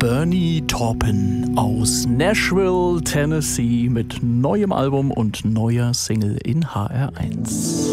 Bernie Taupin aus Nashville, Tennessee mit neuem Album und neuer Single in HR1.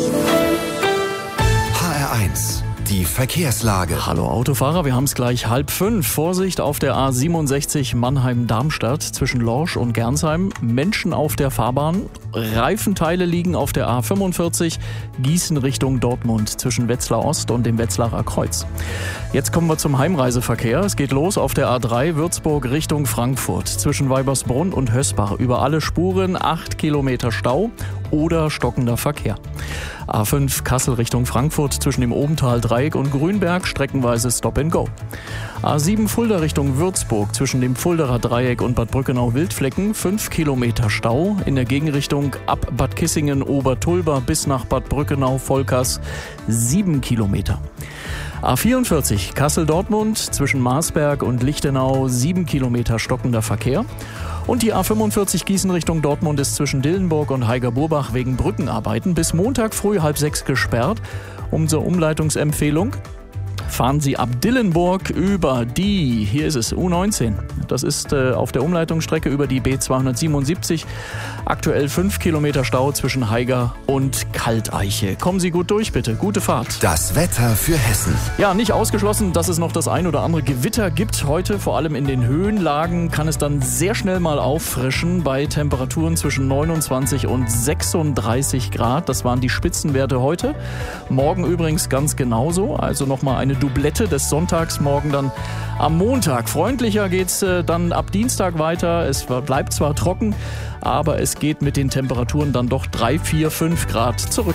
HR1, die Verkehrslage. Hallo Autofahrer, wir haben es gleich 4:30. Vorsicht auf der A67 Mannheim-Darmstadt zwischen Lorsch und Gernsheim. Menschen auf der Fahrbahn. Reifenteile liegen auf der A45 Gießen Richtung Dortmund zwischen Wetzlar Ost und dem Wetzlarer Kreuz. Jetzt kommen wir zum Heimreiseverkehr. Es geht los auf der A3 Würzburg Richtung Frankfurt zwischen Weibersbrunn und Hösbach. Über alle Spuren 8 Kilometer Stau oder stockender Verkehr. A5 Kassel Richtung Frankfurt zwischen dem Obental-Dreieck und Grünberg streckenweise Stop and Go. A7 Fulda Richtung Würzburg zwischen dem Fulderer Dreieck und Bad Brückenau-Wildflecken 5 Kilometer Stau. In der Gegenrichtung ab Bad Kissingen-Obertulba bis nach Bad Brückenau-Volkers 7 Kilometer. A44 Kassel-Dortmund zwischen Marsberg und Lichtenau 7 Kilometer stockender Verkehr. Und die A45 Gießen Richtung Dortmund ist zwischen Dillenburg und Heiger-Burbach wegen Brückenarbeiten bis Montag früh 5:30 gesperrt. Unsere Umleitungsempfehlung: fahren Sie ab Dillenburg über die, hier ist es, U19. Das ist auf der Umleitungsstrecke über die B277. Aktuell 5 Kilometer Stau zwischen Haiger und Kalteiche. Kommen Sie gut durch, bitte. Gute Fahrt. Das Wetter für Hessen. Ja, nicht ausgeschlossen, dass es noch das ein oder andere Gewitter gibt. Heute, vor allem in den Höhenlagen, kann es dann sehr schnell mal auffrischen bei Temperaturen zwischen 29 und 36 Grad. Das waren die Spitzenwerte heute. Morgen übrigens ganz genauso. Also nochmal eine Doublette des Sonntags, morgen dann am Montag. Freundlicher geht's dann ab Dienstag weiter. Es bleibt zwar trocken, aber es geht mit den Temperaturen dann doch 3, 4, 5 Grad zurück.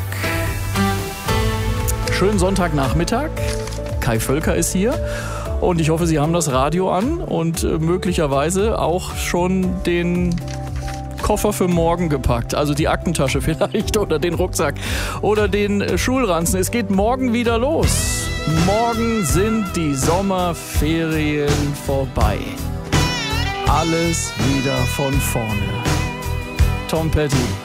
Schönen Sonntagnachmittag. Kai Völker ist hier und ich hoffe, Sie haben das Radio an und möglicherweise auch schon den Koffer für morgen gepackt, also die Aktentasche vielleicht oder den Rucksack oder den Schulranzen. Es geht morgen wieder los. Morgen sind die Sommerferien vorbei. Alles wieder von vorne. Tom Petty.